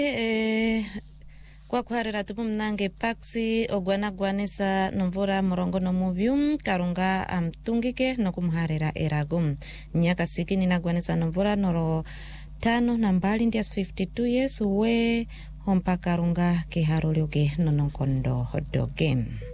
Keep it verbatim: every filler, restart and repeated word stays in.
E, kwa kuharira tupu mnange paksi ogwana gwanisa nomvura morongo no muvyum karunga amtungike no kumharira eragum nyaka sikini na gwanisa nomvura noro tano na mbali ndias fifty-two years we hompa karunga kiharulioge nononkondo doge.